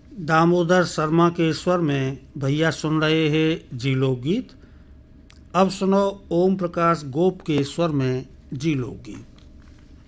दामोदर शर्मा के स्वर में भैया सुन रहे हैं जी लोकगीत। अब सुनो ओम प्रकाश गोप के स्वर में जी लोकगीत।